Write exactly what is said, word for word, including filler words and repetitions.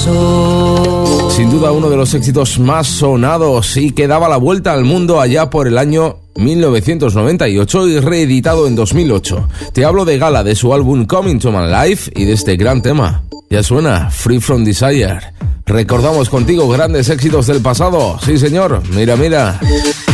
corazón. Sin duda uno de los éxitos más sonados y que daba la vuelta al mundo allá por el año mil novecientos noventa y ocho y reeditado en dos mil ocho. Te hablo de Gala, de su álbum Coming to My Life y de este gran tema. Ya suena, Free From Desire. Recordamos contigo grandes éxitos del pasado. Sí, señor. Mira, mira.